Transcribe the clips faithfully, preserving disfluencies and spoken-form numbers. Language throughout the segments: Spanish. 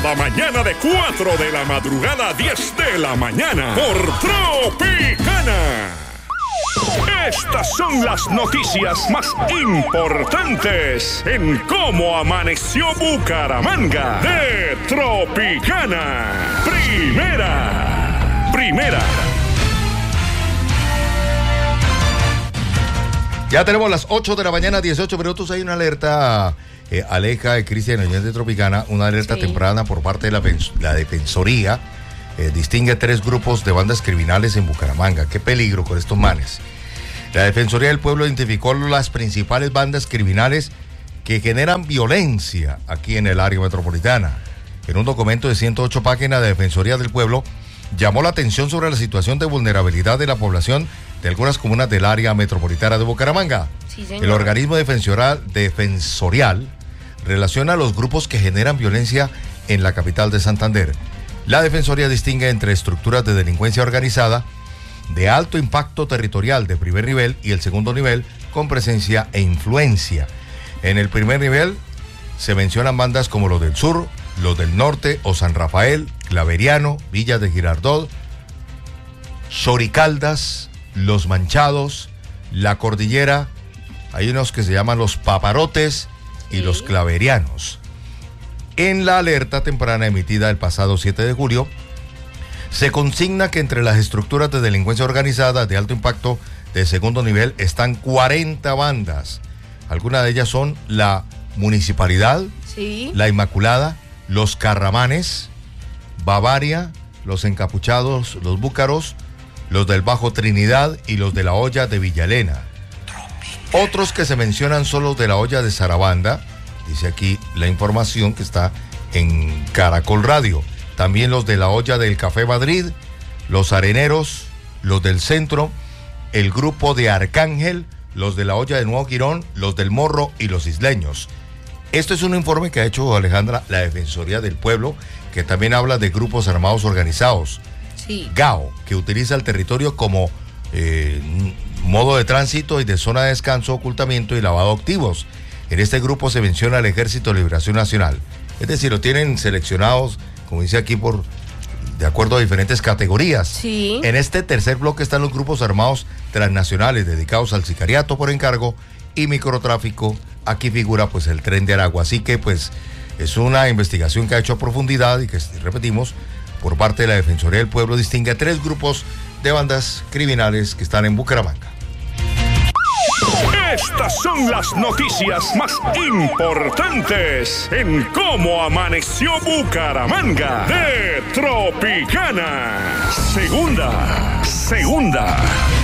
La mañana de cuatro de la madrugada a diez de la mañana por Tropicana. Estas son las noticias más importantes en cómo amaneció Bucaramanga de Tropicana. Primera, primera. Ya tenemos las ocho de la mañana, dieciocho minutos. Hay una alerta, eh, Aleja de Cristian Núñez de Tropicana, una alerta sí. temprana por parte de la, la Defensoría. Eh, distingue tres grupos de bandas criminales en Bucaramanga. Qué peligro con estos manes. La Defensoría del Pueblo identificó las principales bandas criminales que generan violencia aquí en el área metropolitana. En un documento de ciento ocho páginas de Defensoría del Pueblo, llamó la atención sobre la situación de vulnerabilidad de la población de algunas comunas del área metropolitana de Bucaramanga. Sí, señor. El organismo defensorial, defensorial relaciona a los grupos que generan violencia en la capital de Santander. La Defensoría distingue entre estructuras de delincuencia organizada de alto impacto territorial de primer nivel y el segundo nivel con presencia e influencia. En el primer nivel se mencionan bandas como los del sur, los del norte o San Rafael, Claveriano, Villa de Girardot, Choricaldas, Los Manchados, La Cordillera. Hay unos que se llaman los Paparotes y sí. los Claverianos. En la alerta temprana emitida el pasado siete de julio, se consigna que entre las estructuras de delincuencia organizada de alto impacto de segundo nivel están cuarenta bandas. Algunas de ellas son la Municipalidad, sí. la Inmaculada, los Carramanes, Bavaria, los Encapuchados, los Búcaros, los del Bajo Trinidad y los de la Olla de Villalena. Otros que se mencionan son los de la Olla de Sarabanda, dice aquí la información que está en Caracol Radio. También los de la Olla del Café Madrid, los Areneros, los del Centro, el grupo de Arcángel, los de la Olla de Nuevo Quirón, los del Morro y los isleños. Esto es un informe que ha hecho Alejandra la Defensoría del Pueblo, que también habla de grupos armados organizados. Sí. G A O, que utiliza el territorio como eh, modo de tránsito y de zona de descanso, ocultamiento y lavado de activos. En este grupo se menciona el Ejército de Liberación Nacional. Es decir, lo tienen seleccionados, como dice aquí, por de acuerdo a diferentes categorías. Sí. En este tercer bloque están los grupos armados transnacionales dedicados al sicariato por encargo y microtráfico. Aquí figura pues el Tren de Aragua. Así que pues es una investigación que ha hecho a profundidad y que, repetimos, por parte de la Defensoría del Pueblo distingue a tres grupos de bandas criminales que están en Bucaramanga. Estas son las noticias más importantes en cómo amaneció Bucaramanga de Tropicana. Segunda, segunda.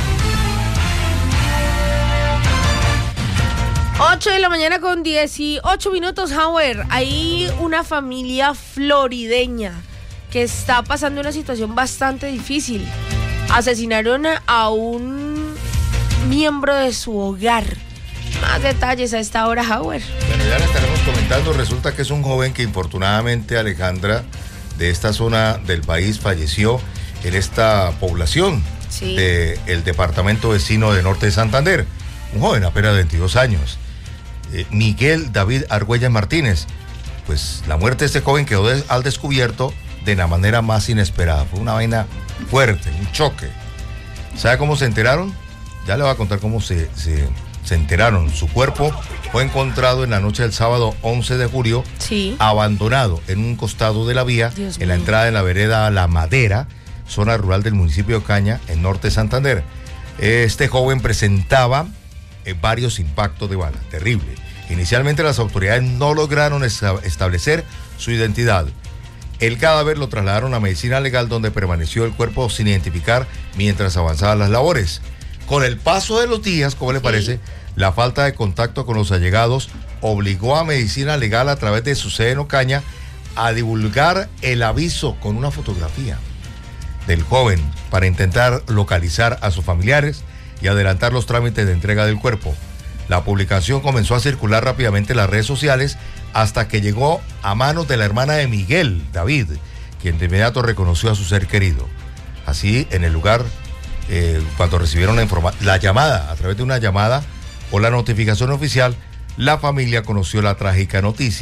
ocho de la mañana con dieciocho minutos, Howard. Hay una familia florideña que está pasando una situación bastante difícil. Asesinaron a un miembro de su hogar. Más detalles a esta hora, Howard. Bueno, ya le estaremos comentando. Resulta que es un joven que infortunadamente, Alejandra, de esta zona del país falleció en esta población sí. del departamento vecino de Norte de Santander. Un joven apenas de veintidós años. Eh, Miguel David Argüelles Martínez. Pues la muerte de este joven quedó de, al descubierto de la manera más inesperada. Fue una vaina fuerte, un choque. ¿Sabe cómo se enteraron? Ya le voy a contar cómo se, se, se enteraron. Su cuerpo fue encontrado en la noche del sábado once de julio, sí. abandonado en un costado de la vía, Dios en mío. La entrada de la vereda La Madera, zona rural del municipio de Ocaña, en Norte de Santander. Este joven presentaba eh, varios impactos de bala, terrible. Inicialmente las autoridades no lograron esta- establecer su identidad. El cadáver lo trasladaron a medicina legal, donde permaneció el cuerpo sin identificar mientras avanzaban las labores. Con el paso de los días, ¿cómo le sí. parece? La falta de contacto con los allegados obligó a medicina legal a través de su sede en Ocaña a divulgar el aviso con una fotografía del joven para intentar localizar a sus familiares y adelantar los trámites de entrega del cuerpo. La publicación comenzó a circular rápidamente en las redes sociales hasta que llegó a manos de la hermana de Miguel, David, quien de inmediato reconoció a su ser querido. Así, en el lugar, eh, cuando recibieron la, informa- la llamada, a través de una llamada o la notificación oficial, la familia conoció la trágica noticia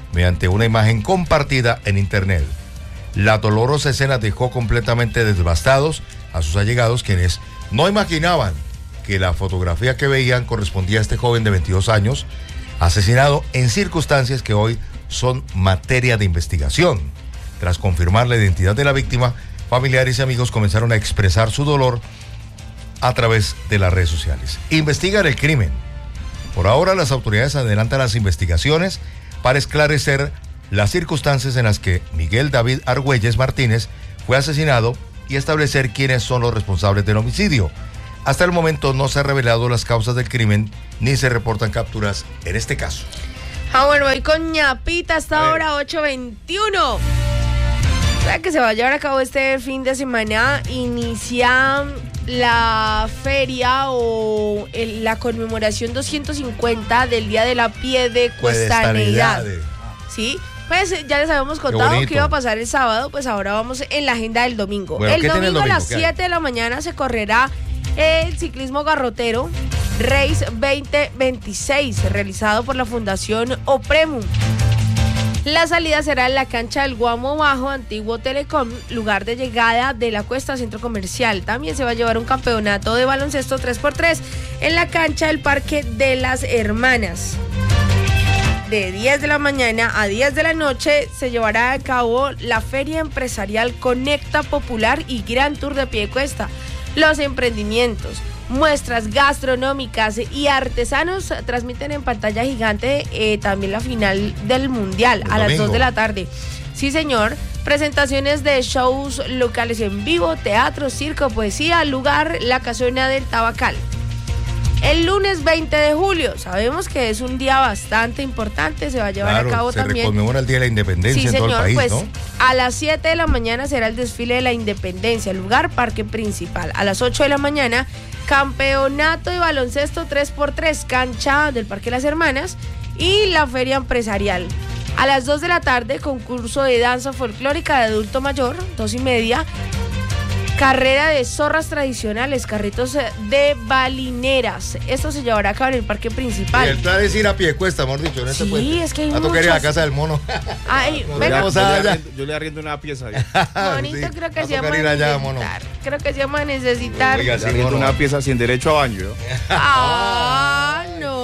mediante una imagen compartida en internet. La dolorosa escena dejó completamente devastados a sus allegados, quienes no imaginaban que la fotografía que veían correspondía a este joven de veintidós años, asesinado en circunstancias que hoy son materia de investigación. Tras confirmar la identidad de la víctima, familiares y amigos comenzaron a expresar su dolor a través de las redes sociales. Investigan el crimen. Por ahora, las autoridades adelantan las investigaciones para esclarecer las circunstancias en las que Miguel David Argüelles Martínez fue asesinado y establecer quiénes son los responsables del homicidio. Hasta el momento no se han revelado las causas del crimen ni se reportan capturas en este caso. Ah, bueno, voy con ñapita hasta ahora ocho veintiuno. ¿Sabe que se va a llevar a cabo este fin de semana? Inicia la feria o el, la conmemoración doscientos cincuenta del Día de la Piedecuestaneidad. ¿Sí? Pues ya les habíamos contado que iba a pasar el sábado, pues ahora vamos en la agenda del domingo. Bueno, el, domingo el domingo a las siete de la mañana se correrá el ciclismo garrotero Race veinte veintiséis, realizado por la Fundación Opremum. La salida será en la cancha del Guamo Bajo, antiguo Telecom, lugar de llegada de la Cuesta Centro Comercial. También se va a llevar un campeonato de baloncesto tres por tres en la cancha del Parque de las Hermanas. De diez de la mañana a diez de la noche se llevará a cabo la Feria Empresarial Conecta Popular y Gran Tour de Piedecuesta. Los emprendimientos, muestras gastronómicas y artesanos transmiten en pantalla gigante eh, también la final del Mundial a las dos de la tarde. Sí, señor. Presentaciones de shows locales en vivo, teatro, circo, poesía, lugar, la casona del Tabacal. El lunes veinte de julio, sabemos que es un día bastante importante, se va a llevar claro, a cabo se también. Se conmemora el Día de la Independencia, sí, en señor, todo el país, pues, ¿no? A las siete de la mañana será el desfile de la Independencia, lugar Parque Principal. A las ocho de la mañana, campeonato de baloncesto tres por tres, cancha del Parque Las Hermanas y la feria empresarial. A las dos de la tarde, concurso de danza folclórica de adulto mayor, dos y media. Carrera de zorras tradicionales, carritos de balineras. Esto se llevará a cabo en el Parque Principal. Y el plan es ir a Piedecuesta, mejor dicho, en este sí, puente. es que hay a tocar ir a la casa del mono. Ay, no, venga. yo, yo, le yo le arriendo una pieza. Monito, sí, creo que se llama allá, necesitar. Creo que se llama necesitar. Oiga, le arriendo una pieza sin derecho a baño. ¿no? Ah,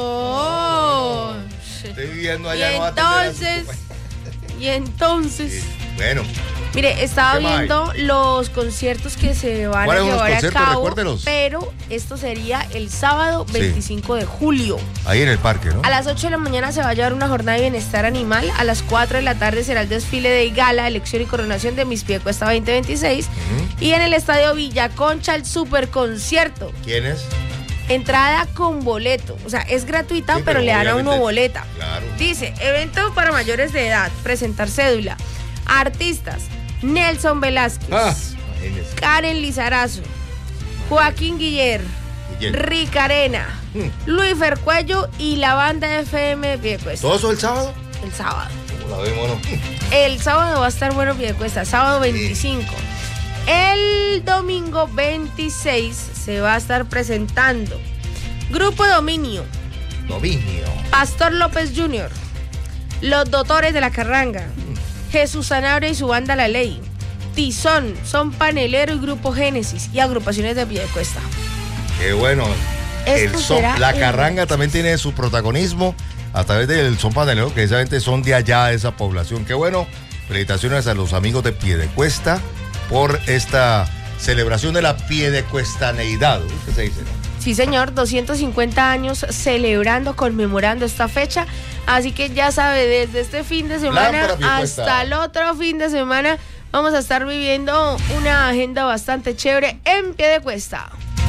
no. Estoy viviendo allá. Y no entonces, y entonces. Sí, bueno. Mire, estaba viendo los conciertos que se van a llevar a cabo, pero esto sería el sábado veinticinco sí. de julio. Ahí en el parque, ¿no? A las ocho de la mañana se va a llevar una jornada de bienestar animal. A las cuatro de la tarde será el desfile de gala, elección y coronación de Miss Piedecuesta veinte veintiséis. Uh-huh. Y en el Estadio Villa Concha, el super concierto. ¿Quién es? Entrada con boleto, o sea, es gratuita, sí, pero, pero le dan a uno boleta. Claro. Dice, evento para mayores de edad, presentar cédula. Artistas, Nelson Velázquez, ah, Karen Lizarazo, Joaquín Guiller, Guiller. Rica Arena, hmm. Luis Fercuello y la banda F M de Piedecuesta. ¿Todo eso el sábado? El sábado. ¿Cómo la vemos, no? El sábado va a estar bueno Piedecuesta, sábado veinticinco. Sí. El domingo veintiséis se va a estar presentando Grupo Dominio. Dominio. Pastor López junior Los Doctores de la Carranga. Hmm. Jesús Sanabria y su banda La Ley, Tizón, Son Panelero y Grupo Génesis y agrupaciones de Piedecuesta. Qué bueno. El son, la el... Carranga también tiene su protagonismo a través del Son Panelero, que precisamente son de allá, de esa población. Qué bueno. Felicitaciones a los amigos de Piedecuesta por esta celebración de la piedecuestaneidad. ¿Qué se dice, no? Sí, señor, doscientos cincuenta años celebrando, conmemorando esta fecha. Así que ya sabe, desde este fin de semana hasta el otro fin de semana vamos a estar viviendo una agenda bastante chévere en Piedecuesta.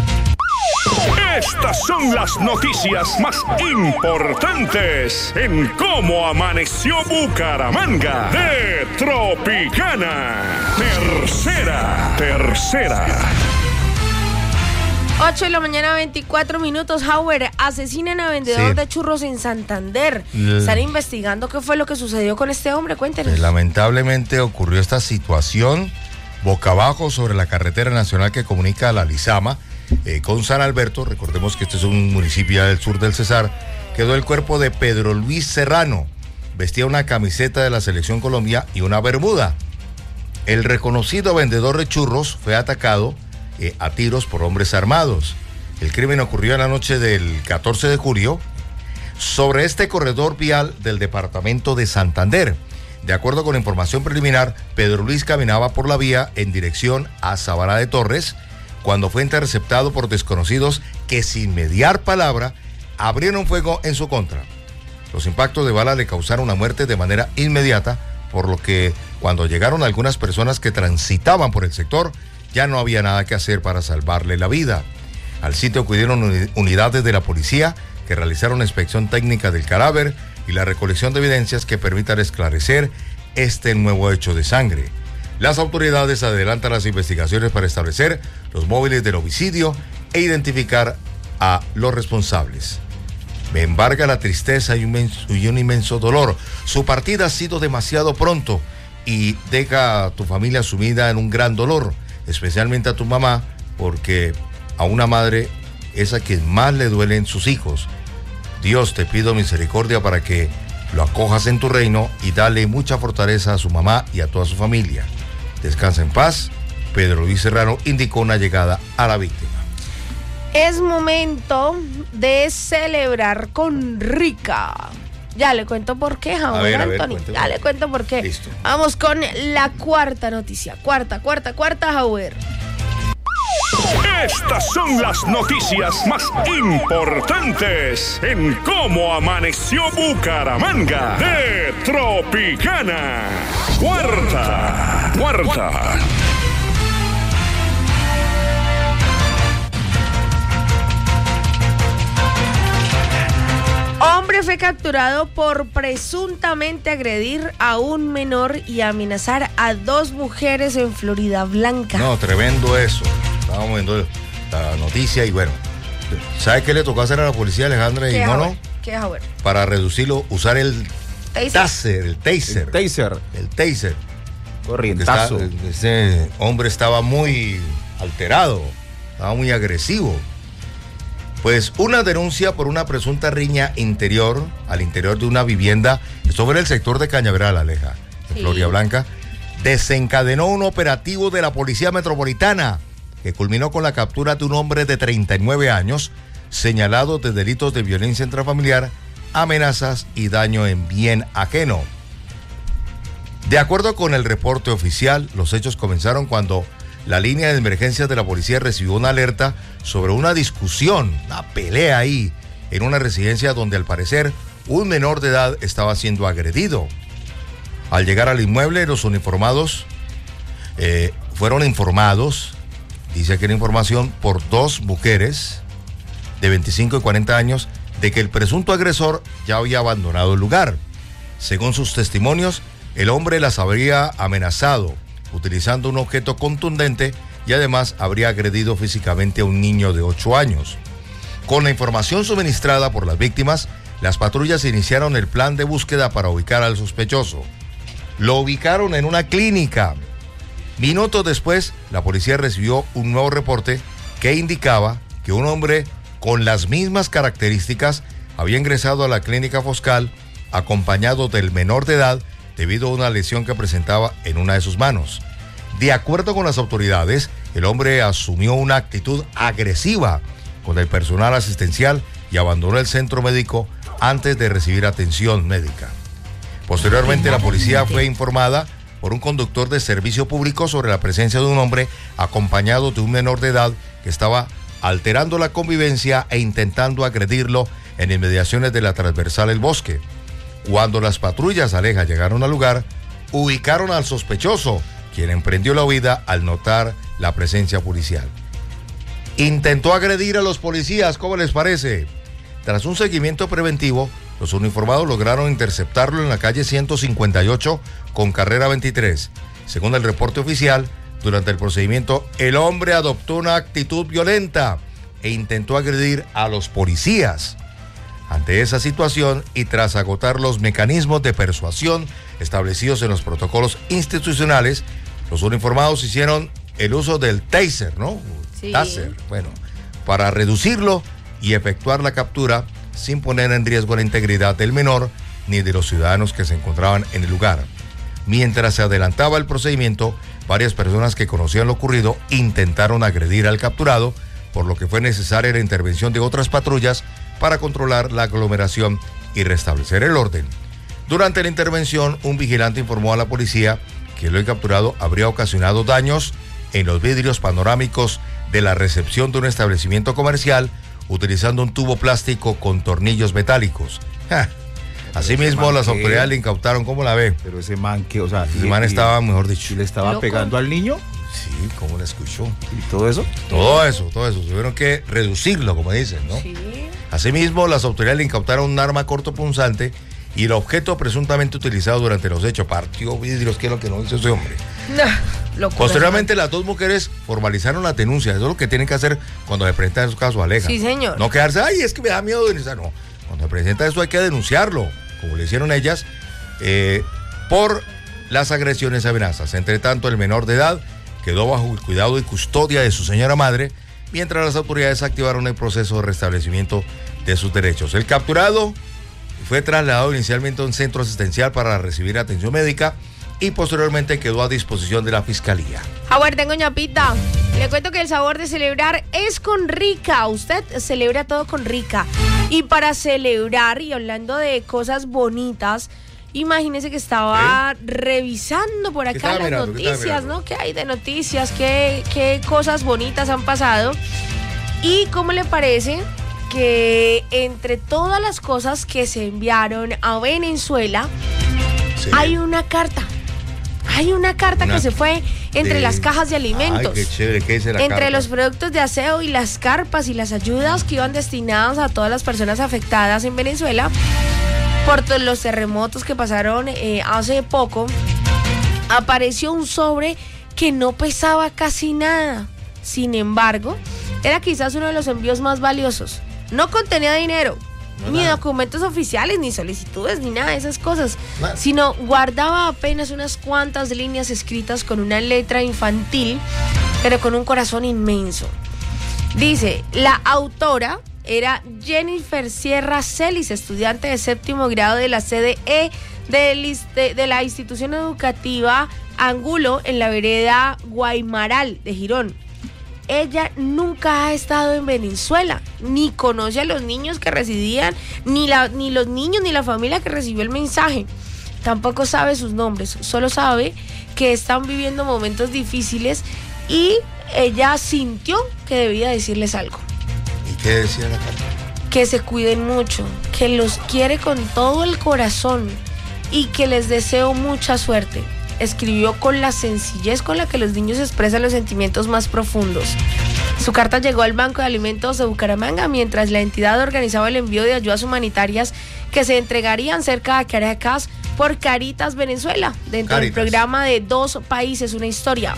Estas son las noticias más importantes en Cómo Amaneció Bucaramanga de Tropicana. Tercera, tercera. ocho de la mañana, veinticuatro minutos. Howard, asesinan a vendedor sí. de churros en Santander. L Están investigando qué fue lo que sucedió con este hombre. Cuéntenos. Pues, lamentablemente ocurrió esta situación boca abajo sobre la carretera nacional que comunica a la Lizama eh, con San Alberto. Recordemos que este es un municipio del sur del Cesar. Quedó el cuerpo de Pedro Luis Serrano, vestía una camiseta de la Selección Colombia y una bermuda. El reconocido vendedor de churros fue atacado eh, a tiros por hombres armados. El crimen ocurrió en la noche del catorce de julio sobre este corredor vial del departamento de Santander. De acuerdo con la información preliminar, Pedro Luis caminaba por la vía en dirección a Sabana de Torres cuando fue interceptado por desconocidos que, sin mediar palabra, abrieron fuego en su contra. Los impactos de bala le causaron la muerte de manera inmediata, por lo que cuando llegaron algunas personas que transitaban por el sector, ya no había nada que hacer para salvarle la vida. Al sitio acudieron unidades de la policía que realizaron inspección técnica del cadáver y la recolección de evidencias que permitan esclarecer este nuevo hecho de sangre. Las autoridades adelantan las investigaciones para establecer los móviles del homicidio e identificar a los responsables. Me embarga la tristeza y un, inmenso, y un inmenso dolor. Su partida ha sido demasiado pronto y deja a tu familia sumida en un gran dolor, especialmente a tu mamá, porque a una madre es a quien más le duelen sus hijos. Dios, te pido misericordia para que lo acojas en tu reino y dale mucha fortaleza a su mamá y a toda su familia. Descansa en paz. Pedro Luis Serrano indicó una llegada a la víctima. Es momento de celebrar con Rica. Ya le cuento por qué, Javier Anthony. Ya le cuento por qué. Listo. Vamos con la cuarta noticia. Cuarta, cuarta, cuarta, Javier. Estas son las noticias más importantes en Cómo Amaneció Bucaramanga de Tropicana. Cuarta, cuarta. Hombre fue capturado por presuntamente agredir a un menor y amenazar a dos mujeres en Florida Blanca. No, tremendo eso. Estábamos viendo la noticia y bueno, ¿sabe qué le tocó hacer a la policía, Alejandra y Mono? ¿Qué es, Javier? Para reducirlo, usar el Taser. taser, el taser. El taser. El taser. Corrientazo. Está, ese hombre estaba muy alterado, estaba muy agresivo. Pues una denuncia por una presunta riña interior, al interior de una vivienda, esto fue en el sector de Cañaveral, Aleja, en Sí. Florida Blanca, desencadenó un operativo de la Policía Metropolitana que culminó con la captura de un hombre de treinta y nueve años, señalado de delitos de violencia intrafamiliar, amenazas y daño en bien ajeno. De acuerdo con el reporte oficial, los hechos comenzaron cuando la línea de emergencias de la policía recibió una alerta sobre una discusión, una pelea ahí, en una residencia donde al parecer un menor de edad estaba siendo agredido. Al llegar al inmueble, los uniformados eh, fueron informados, dice aquí la información, por dos mujeres de veinticinco y cuarenta años, de que el presunto agresor ya había abandonado el lugar. Según sus testimonios, el hombre las habría amenazado utilizando un objeto contundente y además habría agredido físicamente a un niño de ocho años. Con la información suministrada por las víctimas, las patrullas iniciaron el plan de búsqueda para ubicar al sospechoso. Lo ubicaron en una clínica. Minutos después, la policía recibió un nuevo reporte que indicaba que un hombre con las mismas características había ingresado a la clínica Foscal acompañado del menor de edad debido a una lesión que presentaba en una de sus manos. De acuerdo con las autoridades, el hombre asumió una actitud agresiva con el personal asistencial y abandonó el centro médico antes de recibir atención médica. Posteriormente, la policía fue informada por un conductor de servicio público sobre la presencia de un hombre acompañado de un menor de edad que estaba alterando la convivencia e intentando agredirlo en inmediaciones de la transversal El Bosque. Cuando las patrullas Aleja llegaron al lugar, ubicaron al sospechoso, quien emprendió la huida al notar la presencia policial. Intentó agredir a los policías, ¿cómo les parece? Tras un seguimiento preventivo, los uniformados lograron interceptarlo en la calle ciento cincuenta y ocho con carrera veintitrés. Según el reporte oficial, durante el procedimiento, el hombre adoptó una actitud violenta e intentó agredir a los policías. Ante esa situación y tras agotar los mecanismos de persuasión establecidos en los protocolos institucionales, los uniformados hicieron el uso del taser, ¿no? Sí. Taser, bueno, para reducirlo y efectuar la captura sin poner en riesgo la integridad del menor ni de los ciudadanos que se encontraban en el lugar. Mientras se adelantaba el procedimiento, varias personas que conocían lo ocurrido intentaron agredir al capturado, por lo que fue necesaria la intervención de otras patrullas para controlar la aglomeración y restablecer el orden. Durante la intervención, un vigilante informó a la policía que el capturado habría ocasionado daños en los vidrios panorámicos de la recepción de un establecimiento comercial utilizando un tubo plástico con tornillos metálicos. Ja. Asimismo, las autoridades le incautaron, ¿cómo la ve? Pero ese man que, o sea... Ese man estaba, mejor dicho... ¿Y le estaba ¿Loco? pegando al niño? Sí, ¿cómo la escuchó? ¿Y todo eso? Todo eso, todo eso. Tuvieron que reducirlo, como dicen, ¿no? Sí. Asimismo, las autoridades le incautaron un arma cortopunzante y el objeto presuntamente utilizado durante los hechos. Partió vidrios, que es lo que no hizo ese hombre. No, locura. Posteriormente, las dos mujeres formalizaron la denuncia. Eso es lo que tienen que hacer cuando se presentan esos casos, Aleja. Sí, señor. No quedarse, ay, es que me da miedo denunciar. No, cuando se presenta eso hay que denunciarlo, como le hicieron ellas, eh, por las agresiones y amenazas. Entre tanto, el menor de edad quedó bajo el cuidado y custodia de su señora madre, mientras las autoridades activaron el proceso de restablecimiento de sus derechos. El capturado fue trasladado inicialmente a un centro asistencial para recibir atención médica y posteriormente quedó a disposición de la fiscalía. Howard, tengo ñapita. Le cuento que el sabor de celebrar es con Rica. Usted celebra todo con Rica. Y para celebrar, y hablando de cosas bonitas, imagínese que estaba ¿Eh? revisando por acá las mirando, noticias, ¿no? ¿Qué hay de noticias? ¿Qué, qué cosas bonitas han pasado? ¿Y cómo le parece que entre todas las cosas que se enviaron a Venezuela, sí, hay una carta? Hay una carta una que se fue entre de... las cajas de alimentos. Ay, qué chévere. ¿Qué dice la entre carta? Los productos de aseo y las carpas y las ayudas que iban destinadas a todas las personas afectadas en Venezuela por todos los terremotos que pasaron eh, hace poco. Apareció un sobre que no pesaba casi nada. Sin embargo, era quizás uno de los envíos más valiosos. No contenía dinero, no, ni nada. Documentos oficiales, ni solicitudes, ni nada de esas cosas, nada. Sino guardaba apenas unas cuantas líneas escritas con una letra infantil, pero con un corazón inmenso. Dice, la autora era Jennifer Sierra Celis, estudiante de séptimo grado de la C D E de, de, de la institución educativa Angulo en la vereda Guaymaral de Girón. Ella nunca ha estado en Venezuela, ni conoce a los niños que residían, ni, la, ni los niños ni la familia que recibió el mensaje. Tampoco sabe sus nombres, solo sabe que están viviendo momentos difíciles y ella sintió que debía decirles algo. ¿Y qué decía la carta? Que se cuiden mucho, que los quiere con todo el corazón y que les deseo mucha suerte. Escribió con la sencillez con la que los niños expresan los sentimientos más profundos. Su carta llegó al Banco de Alimentos de Bucaramanga mientras la entidad organizaba el envío de ayudas humanitarias que se entregarían cerca de Caracas por Caritas Venezuela, dentro Caritas. del programa de Dos Países, una historia.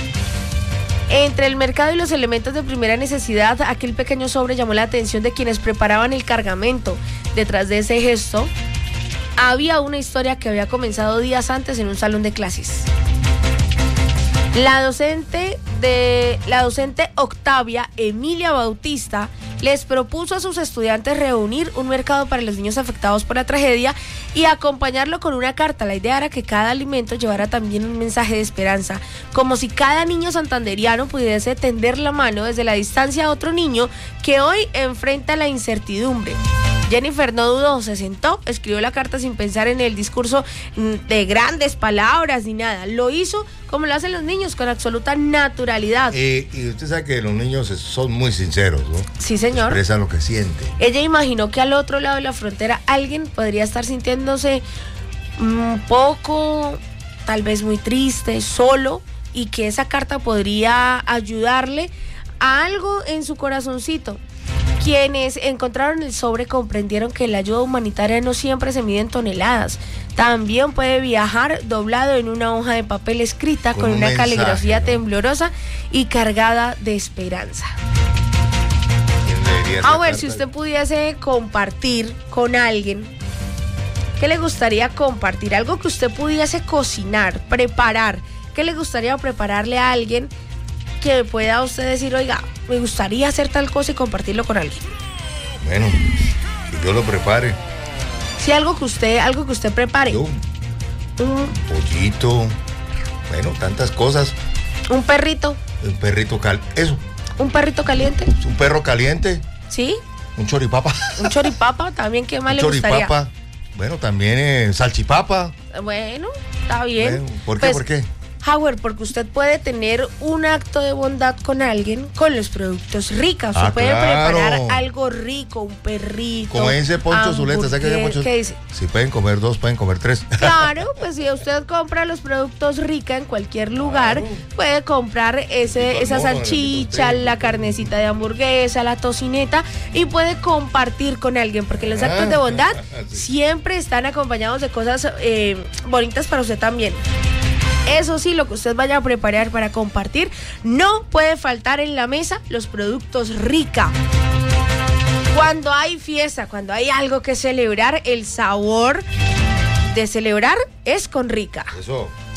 Entre el mercado y los elementos de primera necesidad, aquel pequeño sobre llamó la atención de quienes preparaban el cargamento. Detrás de ese gesto había una historia que había comenzado días antes en un salón de clases. La docente de la docente Octavia Emilia Bautista les propuso a sus estudiantes reunir un mercado para los niños afectados por la tragedia y acompañarlo con una carta. La idea era que cada alimento llevara también un mensaje de esperanza, como si cada niño santanderiano pudiese tender la mano desde la distancia a otro niño que hoy enfrenta la incertidumbre. Jennifer no dudó, se sentó, escribió la carta sin pensar en el discurso de grandes palabras ni nada. Lo hizo como lo hacen los niños, con absoluta naturalidad. Eh, y usted sabe que los niños son muy sinceros, ¿no? Sí, señor. Expresan lo que sienten. Ella imaginó que al otro lado de la frontera alguien podría estar sintiéndose un poco, tal vez muy triste, solo, y que esa carta podría ayudarle a algo en su corazoncito. Quienes encontraron el sobre comprendieron que la ayuda humanitaria no siempre se mide en toneladas. También puede viajar doblado en una hoja de papel escrita con, con una mensaje, caligrafía, ¿no?, temblorosa y cargada de esperanza. A ver, si usted pudiese compartir con alguien, ¿qué le gustaría compartir? Algo que usted pudiese cocinar, preparar. ¿Qué le gustaría prepararle a alguien que pueda usted decir, oiga, me gustaría hacer tal cosa y compartirlo con alguien? Bueno, que yo lo prepare. Sí, algo que usted, algo que usted prepare. Yo, Un, pollito, bueno, tantas cosas. un perrito, Un perrito cal, eso, un perrito caliente, un perro caliente, ¿sí? un choripapa. Un choripapa, también, ¿qué más Un le gustaría? choripapa. Bueno, también eh, salchipapa. Bueno, está bien. Bueno, ¿por qué? Pues, ¿Por qué? Howard, porque usted puede tener un acto de bondad con alguien con los productos ricos. Usted Ah, puede claro. preparar algo rico, un perrito. Como dice Poncho Zuleta, ¿sabes qué dice hamburguesa, Poncho? ¿qué dice? Si pueden comer dos, pueden comer tres. Claro, pues si usted compra los productos rica en cualquier lugar, Claro. puede comprar ese, Tipo esa al mono, salchicha, el la carnecita de hamburguesa, la tocineta y puede compartir con alguien, porque los actos Ah, de bondad sí. siempre están acompañados de cosas eh, bonitas para usted también. Eso sí, lo que usted vaya a preparar para compartir, no puede faltar en la mesa los productos rica. Cuando hay fiesta, cuando hay algo que celebrar, el sabor de celebrar es con rica. Eso.